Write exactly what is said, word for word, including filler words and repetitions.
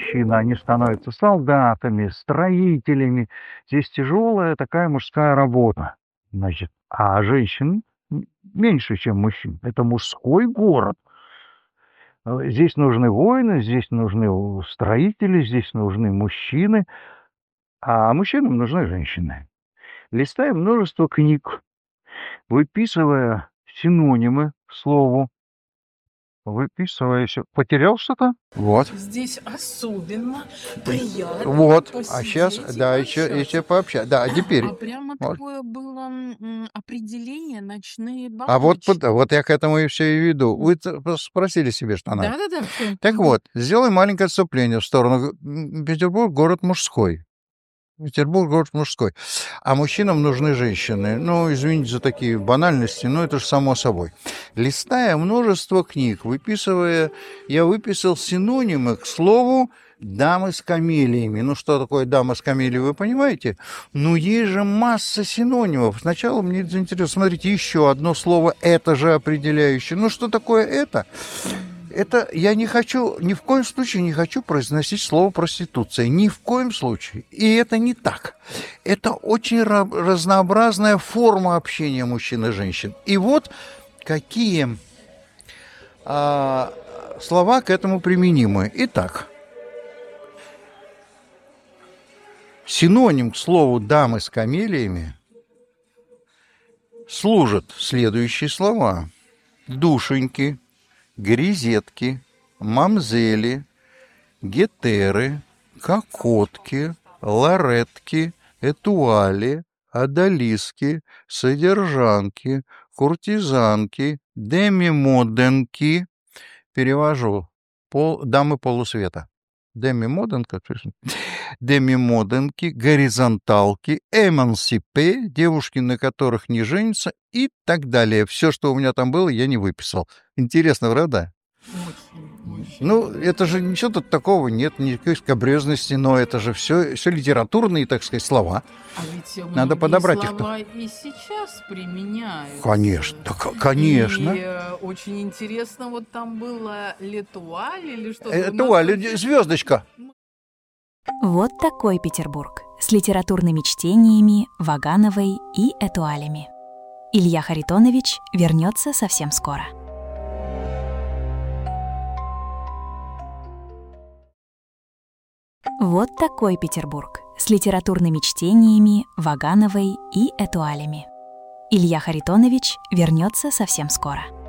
мужчины, они становятся солдатами, строителями. Здесь тяжелая такая мужская работа. Значит, а женщин м, меньше, чем мужчин. Это мужской город. Э, Здесь нужны воины, здесь нужны у- строители, здесь нужны мужчины, а мужчинам нужны женщины. Листая множество книг, выписывая синонимы к слову, выписывая всё. Потерял что-то? Вот. Здесь особенно приятно Вот. А сейчас, посидеть и да, еще, еще пообщаться. пообщаться. Да, а теперь. А прямо Вот. такое было м, определение «ночные А вот, под- бабочки». вот я к этому и все и веду. М. Вы т- спросили себе, что надо. Да-да-да, всё. Так Мгм. вот, сделай маленькое отступление в сторону. М, Петербург — город мужской. Петербург — город мужской. А мужчинам нужны женщины. Ну, извините за такие банальности, но это же само собой. Листая множество книг, выписывая, я выписал синонимы к слову «дамы с камелиями». Ну, что такое «дама с камелией», вы понимаете? Ну, есть же масса синонимов. Сначала мне это заинтересовало. Смотрите, еще одно слово «это же» определяющее. Ну, что такое «это»? Это я не хочу, ни в коем случае не хочу произносить слово проституция. Ни в коем случае. И это не так. Это очень ра- разнообразная форма общения мужчин и женщин. И вот какие а, слова к этому применимы. Итак, синоним к слову «дамы с камелиями» служат следующие слова: душеньки, грезетки, мамзели, гетеры, кокотки, лоретки, этуали, одолиски, содержанки, куртизанки, демимоденки. Перевожу. Пол, дамы полусвета. Демимоденка, демимоденки, горизонталки, эмансипе, девушки, на которых не женятся, и так далее. Все, что у меня там было, я не выписал. Интересно, правда? Очень, очень. Ну, это же ничего тут такого нет, никакой скабрезности, но это же все, все литературные, так сказать, слова. А ведь Надо многие подобрать их. слова и сейчас применяются. Конечно, да, к- конечно. И э, очень интересно, вот там было летуаль или что-то. У Это нас Валя, вообще- звездочка. Вот такой Петербург с литературными чтениями, Вагановой и Этуалями. Илья Харитонович вернется совсем скоро. Вот такой Петербург с литературными чтениями, Вагановой и Этуалями. Илья Харитонович вернется совсем скоро.